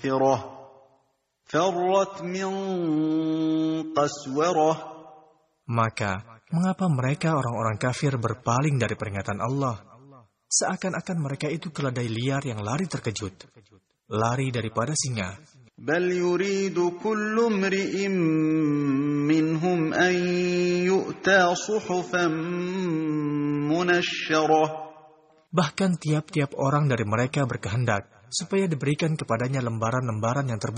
مستنفرة فرت من قسورة. Maka, mengapa mereka orang-orang kafir berpaling dari peringatan Allah? Seakan-akan mereka itu keledai liar yang lari terkejut, lari daripada singa. بل يريد كل امرئ منهم أن يؤتى صحفا منشرة. Bahkan tiap-tiap orang dari mereka berkehendak supaya diberikan kepadanya lembaran-lembaran yang terbuka.